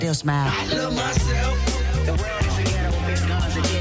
Det er jo smart. I love myself. The world is a ghetto with guns and